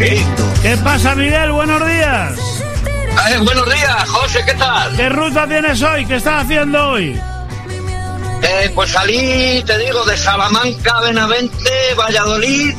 Sí. ¿Qué pasa, Miguel? Buenos días. Buenos días, José, ¿qué tal? ¿Qué ruta tienes hoy? ¿Qué estás haciendo hoy? Pues salí, te digo, de Salamanca, Benavente, Valladolid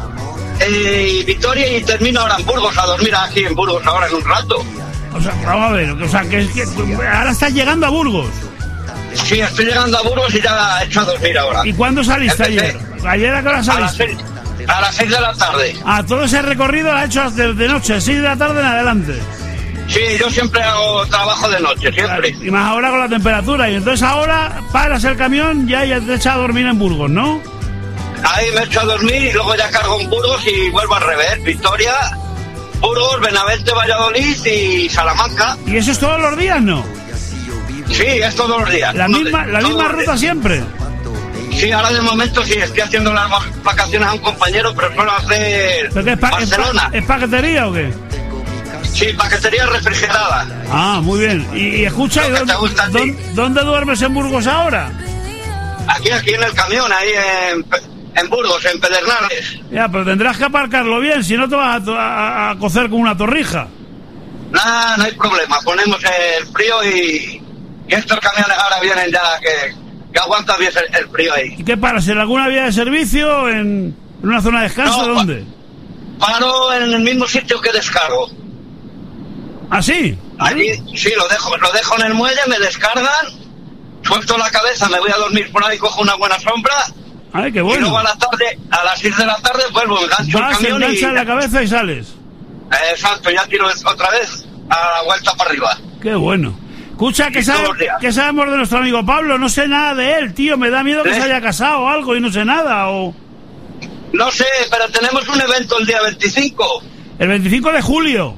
y Vitoria, y termino ahora en Burgos, a dormir aquí en Burgos ahora en un rato. O sea, vamos a ver, que ahora estás llegando a Burgos. Sí, estoy llegando a Burgos y ya he hecho a dormir ahora. ¿Y cuándo saliste ayer? ¿Ayer a qué hora saliste? A las 6 de la tarde. Todo ese recorrido lo has hecho de noche, 6 de la tarde en adelante. Sí, yo siempre hago trabajo de noche, siempre. Claro, y más ahora con la temperatura. Y entonces ahora paras el camión ya te echas a dormir en Burgos, ¿no? Ahí me echo a dormir y luego ya cargo en Burgos y vuelvo al revés. Victoria, Burgos, Benavente, Valladolid y Salamanca. ¿Y eso es todos los días, no? Sí, es todos los días. ¿La misma ruta siempre? Sí, ahora de momento sí, estoy haciendo las vacaciones a un compañero, pero suelo hacer Barcelona. ¿Es paquetería o qué? Sí, paquetería refrigerada. Muy bien. Y escucha, ¿dónde duermes en Burgos ahora? Aquí en el camión, ahí en Burgos, en Pedernales. Ya, pero tendrás que aparcarlo bien, si no te vas a cocer con una torrija. Nada, no hay problema, ponemos el frío y estos camiones ahora vienen ya que aguantan bien el frío ahí. ¿Y qué paras? ¿En alguna vía de servicio? ¿En una zona de descanso? No, ¿Dónde? Paro en el mismo sitio que descargo. ¿Ah, sí? Allí, sí, lo dejo en el muelle, me descargan, suelto la cabeza, me voy a dormir por ahí, cojo una buena sombra. Ay, qué bueno. Y luego a las 6 de la tarde, vuelvo, engancho el camión enganchas la cabeza y sales. Exacto, ya tiro otra vez a la vuelta para arriba. Qué bueno. Escucha, ¿qué sabemos de nuestro amigo Pablo? No sé nada de él, tío, me da miedo que se haya casado o algo y no sé nada, o... No sé, pero tenemos un evento el día 25. ¿El 25 de julio?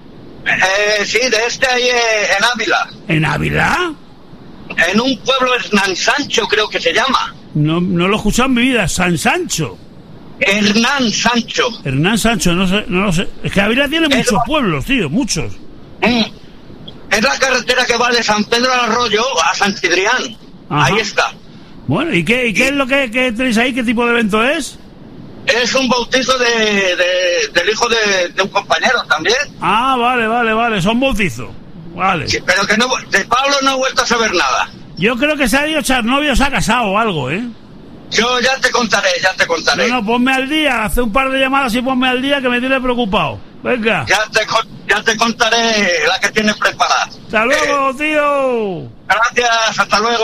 Sí, de ahí en Ávila. ¿En Ávila? En un pueblo, Hernán Sancho, creo que se llama. No lo he escuchado en mi vida, San Sancho. Hernán Sancho. Hernán Sancho, no lo sé. Es que Ávila tiene muchos pueblos, tío, muchos. Es la carretera que va de San Pedro al Arroyo a San Cibrián. Ajá. Ahí está. Bueno, ¿y qué es lo que tenéis ahí? ¿Qué tipo de evento es? Es un bautizo del hijo de un compañero también. Vale, son bautizos. Vale. Sí, pero que no, de Pablo no he vuelto a saber nada. Yo creo que se ha ido a echar novio, se ha casado o algo, ¿eh? Yo ya te contaré. No, ponme al día, hace un par de llamadas y ponme al día que me tiene preocupado. Venga. Ya te contaré la que tienes preparada. Hasta luego, tío. Gracias, hasta luego.